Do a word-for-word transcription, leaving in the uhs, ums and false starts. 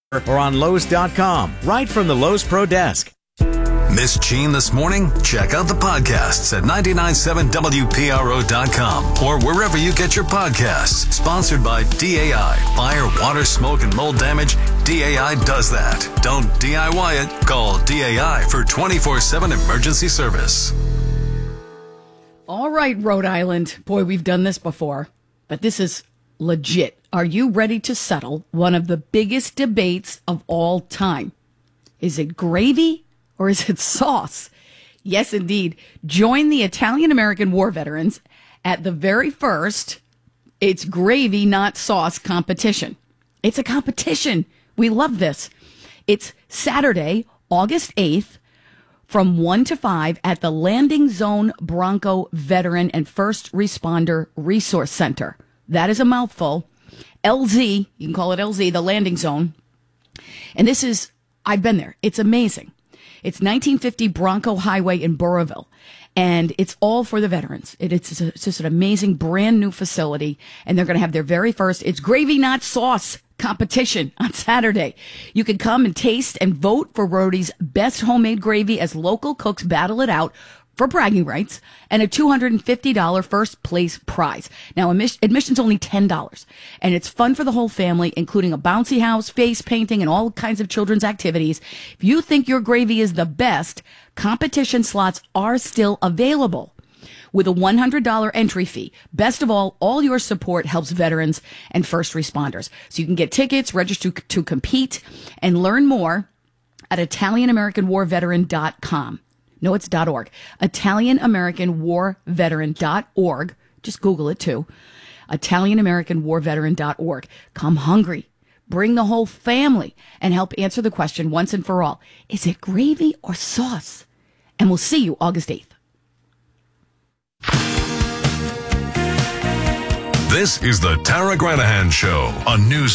or on Lowe's dot com, right from the Lowe's Pro Desk. Miss Jean this morning? Check out the podcasts at nine nine seven W P R O dot com or wherever you get your podcasts. Sponsored by D A I. Fire, water, smoke, and mold damage. D A I does that. Don't D I Y it. Call D A I for twenty-four seven emergency service. All right, Rhode Island. Boy, we've done this before, but this is legit. Are you ready to settle one of the biggest debates of all time? Is it gravy or is it sauce? Yes, indeed. Join the Italian-American war veterans at the very first It's Gravy Not Sauce competition. It's a competition. We love this. It's Saturday, August eighth, from one to five at the Landing Zone Bronco Veteran and First Responder Resource Center. That is a mouthful. L Z, you can call it L Z, the Landing Zone. And this is, I've been there. It's amazing. It's nineteen fifty Bronco Highway in Burrillville, and it's all for the veterans. It, it's, just a, it's just an amazing brand new facility, and they're going to have their very first It's Gravy Not Sauce competition on Saturday. You can come and taste and vote for Rhodey's best homemade gravy as local cooks battle it out for bragging rights and a two hundred fifty dollars first place prize. Now, admission's only ten dollars, and it's fun for the whole family, including a bouncy house, face painting, and all kinds of children's activities. If you think your gravy is the best, competition slots are still available with a one hundred dollars entry fee. Best of all, all your support helps veterans and first responders. So you can get tickets, register to, to compete, and learn more at Italian American War Veteran dot com. No, it's .org. Italian American War Veteran dot org. Just Google it, too. Italian American War Veteran dot org. Come hungry. Bring the whole family and help answer the question once and for all. Is it gravy or sauce? And we'll see you August eighth. This is the Tara Granahan Show on News